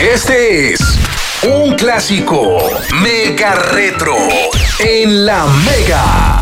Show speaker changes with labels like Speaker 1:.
Speaker 1: Este es un clásico mega retro en la Mega.